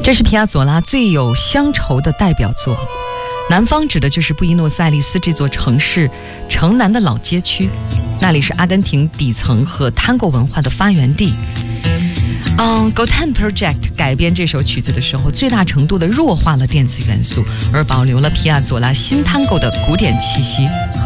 这是皮亚佐拉最有乡愁的代表作。南方指的就是布宜诺斯艾利斯这座城市城南的老街区，那里是阿根廷底层和探戈文化的发源地。Gotan Project 改编这首曲子的时候，最大程度地弱化了电子元素，而保留了皮亚佐拉新探戈的古典气息和